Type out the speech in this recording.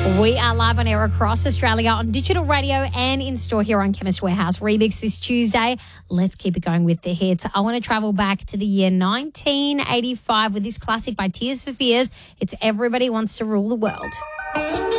We are live on air across Australia on digital radio and in store here on Chemist Warehouse Remix this Tuesday. Let's keep it going with the hits. I want to travel back to the year 1985 with this classic by Tears for Fears. It's Everybody Wants to Rule the World.